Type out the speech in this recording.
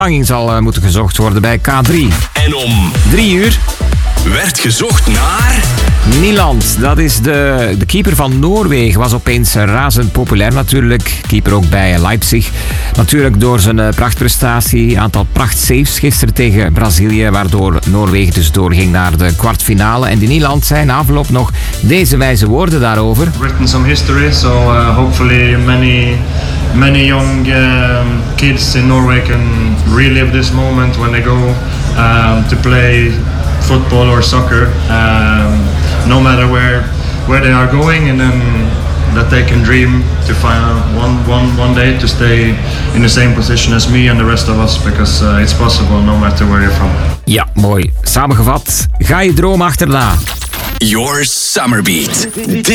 vervanging zal moeten gezocht worden bij K3. En om 3 uur werd gezocht naar... Nyland, dat is de keeper van Noorwegen, was opeens razend populair natuurlijk. Keeper ook bij Leipzig. Natuurlijk door zijn prachtprestatie, aantal prachtsaves gisteren tegen Brazilië, waardoor Noorwegen dus doorging naar de kwartfinale. En die Nyland zei na afloop nog deze wijze woorden daarover. Written some history, so hopefully many young kids in Norway can relive this moment when they go to play football or soccer, no matter where they are going, and then that they can dream to find one day to stay in the same position as me and the rest of us, because it's possible no matter where you're from. Ja, mooi. Samengevat, ga je droom achterna. Your Summer Beat.